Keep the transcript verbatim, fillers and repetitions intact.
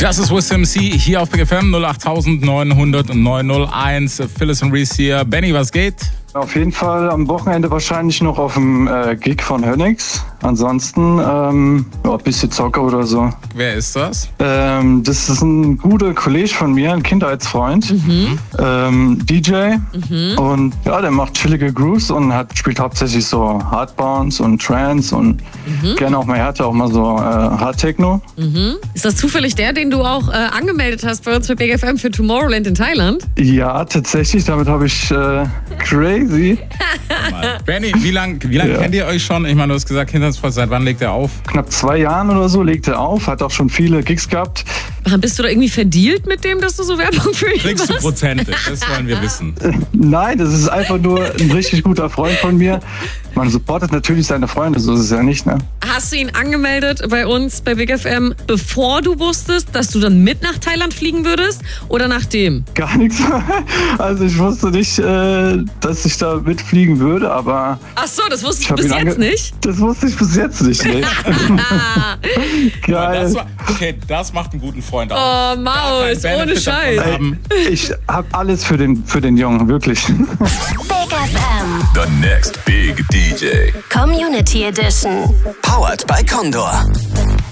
Das ist Wisdom C hier auf Big F M null acht neun hundert neun null eins. Phyllis und Reese hier. Benny, was geht? Auf jeden Fall am Wochenende wahrscheinlich noch auf dem äh, Gig von Hönnix. Ansonsten ähm, ja, ein bisschen Zocker oder so. Wer ist das? Ähm, das ist ein guter Kollege von mir, ein Kindheitsfreund, mhm. ähm, D J. Mhm. Und ja, der macht chillige Grooves und hat, spielt hauptsächlich so Hardbounce und Trance und mhm. gerne auch mal härter, auch mal so äh, Hard-Techno. Mhm. Ist das zufällig der, den du auch äh, angemeldet hast bei uns für Big F M für Tomorrowland in Thailand? Ja, tatsächlich. Damit habe ich äh, crazy. Benny, wie lange wie lang ja. kennt ihr euch schon? Ich meine, du hast gesagt, Kindheitsfreund, seit wann legt er auf? Knapp zwei Jahren oder so legt er auf, hat auch schon viele Gigs gehabt. Bist du da irgendwie verdealt mit dem, dass du so Werbung für ihn machst? Kriegst du Prozente, das wollen wir wissen. Nein, das ist einfach nur ein richtig guter Freund von mir. Man supportet natürlich seine Freunde, so ist es ja nicht, ne? Hast du ihn angemeldet bei uns bei Big F M, bevor du wusstest, dass du dann mit nach Thailand fliegen würdest oder nachdem? Gar nichts. Also ich wusste nicht, dass ich da mitfliegen würde, aber... Ach so, das wusstest du bis jetzt nicht? Das wusste ich bis jetzt nicht, ne? Geil. Das war, okay, das macht einen guten Freund aus. Oh, Maus, ohne Scheiß. Ey, ich hab alles für den, für den Jungen, wirklich. Big F M. The next big D J. Community Edition. Powered by Condor.